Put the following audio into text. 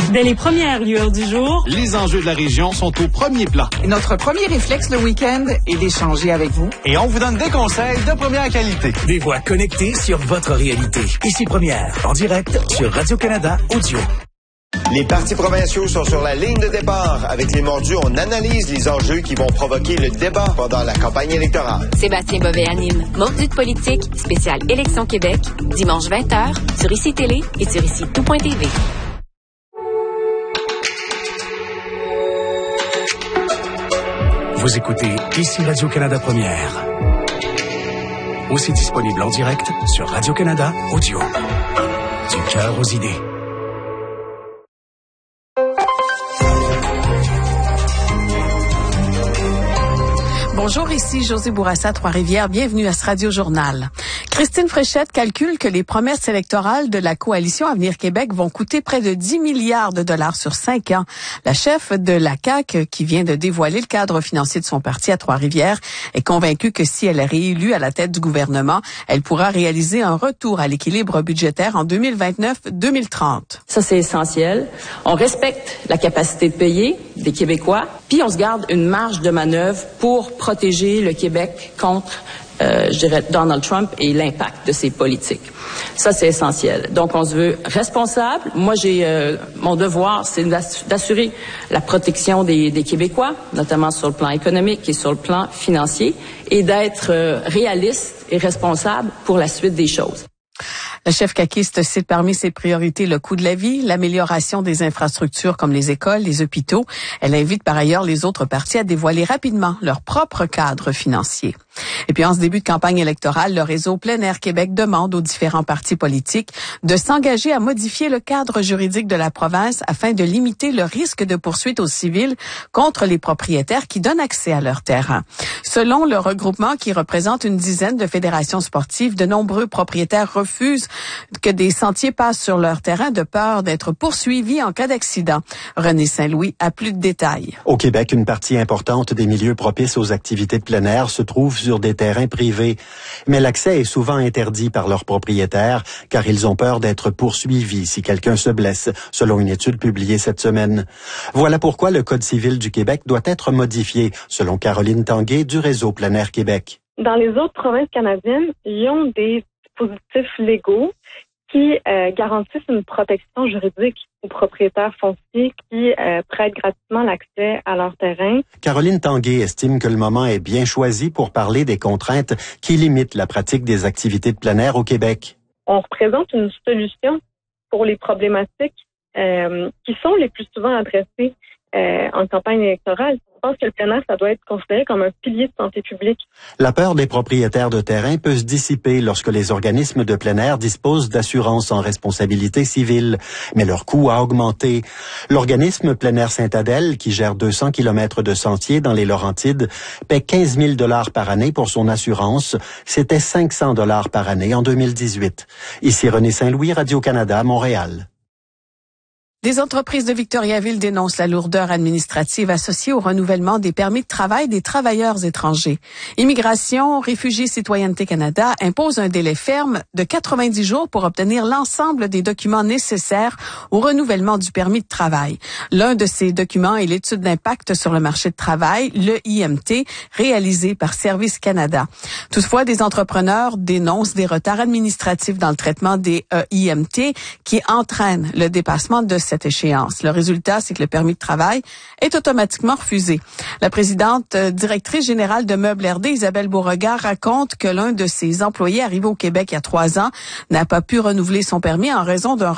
Dès les premières lueurs du jour, les enjeux de la région sont au premier plan. Et notre premier réflexe le week-end est d'échanger avec vous. Et on vous donne des conseils de première qualité. Des voix connectées sur votre réalité. Ici Première, en direct sur Radio-Canada Audio. Les partis provinciaux sont sur la ligne de départ. Avec les mordus, on analyse les enjeux qui vont provoquer le débat pendant la campagne électorale. Sébastien Bovet anime Mordus de politique, spécial Élection Québec, dimanche 20h, sur ICI Télé et sur ICI-tout.tv. Vous écoutez ici Radio-Canada Première. Aussi disponible en direct sur Radio-Canada Audio. Du cœur aux idées. Bonjour, ici Josée Bourassa, Trois-Rivières. Bienvenue à ce Radio-Journal. Christine Fréchette calcule que les promesses électorales de la coalition Avenir Québec vont coûter près de 10 milliards de dollars sur 5 ans. La chef de la CAQ, qui vient de dévoiler le cadre financier de son parti à Trois-Rivières, est convaincue que si elle est réélue à la tête du gouvernement, elle pourra réaliser un retour à l'équilibre budgétaire en 2029-2030. Ça, c'est essentiel. On respecte la capacité de payer des Québécois, puis on se garde une marge de manœuvre pour protéger le Québec contre je dirais Donald Trump et l'impact de ses politiques. Ça, c'est essentiel. Donc, on se veut responsable. Moi, mon devoir, c'est d'assurer la protection des Québécois, notamment sur le plan économique et sur le plan financier, et d'être réaliste et responsable pour la suite des choses. La chef caquiste cite parmi ses priorités le coût de la vie, l'amélioration des infrastructures comme les écoles, les hôpitaux. Elle invite par ailleurs les autres partis à dévoiler rapidement leur propre cadre financier. Et puis en ce début de campagne électorale, le réseau Plein Air Québec demande aux différents partis politiques de s'engager à modifier le cadre juridique de la province afin de limiter le risque de poursuite aux civils contre les propriétaires qui donnent accès à leur terrain. Selon le regroupement qui représente une dizaine de fédérations sportives, de nombreux propriétaires refusent que des sentiers passent sur leur terrain de peur d'être poursuivis en cas d'accident. René Saint-Louis a plus de détails. Au Québec, une partie importante des milieux propices aux activités de plein air se trouve sur des terrains privés. Mais l'accès est souvent interdit par leurs propriétaires car ils ont peur d'être poursuivis si quelqu'un se blesse, selon une étude publiée cette semaine. Voilà pourquoi le Code civil du Québec doit être modifié, selon Caroline Tanguay du réseau Plein Air Québec. Dans les autres provinces canadiennes, ils ont des dispositifs légaux qui garantissent une protection juridique aux propriétaires fonciers qui prêtent gratuitement l'accès à leur terrain. Caroline Tanguay estime que le moment est bien choisi pour parler des contraintes qui limitent la pratique des activités de plein air au Québec. On représente une solution pour les problématiques qui sont les plus souvent adressées en campagne électorale. Je pense que le plein air, ça doit être considéré comme un pilier de santé publique. La peur des propriétaires de terrain peut se dissiper lorsque les organismes de plein air disposent d'assurances en responsabilité civile, mais leur coût a augmenté. L'organisme Plein Air Saint-Adèle, qui gère 200 km de sentiers dans les Laurentides, paie 15 000 $ par année pour son assurance. C'était 500 $ par année en 2018. Ici René Saint-Louis, Radio-Canada, Montréal. Des entreprises de Victoriaville dénoncent la lourdeur administrative associée au renouvellement des permis de travail des travailleurs étrangers. Immigration, Réfugiés, Citoyenneté Canada impose un délai ferme de 90 jours pour obtenir l'ensemble des documents nécessaires au renouvellement du permis de travail. L'un de ces documents est l'étude d'impact sur le marché de travail, le IMT, réalisé par Service Canada. Toutefois, des entrepreneurs dénoncent des retards administratifs dans le traitement des IMT qui entraînent le dépassement de cette échéance. Le résultat, c'est que le permis de travail est automatiquement refusé. La présidente directrice générale de Meubles RD, Isabelle Beauregard, raconte que l'un de ses employés arrivé au Québec il y a 3 ans n'a pas pu renouveler son permis en raison d'un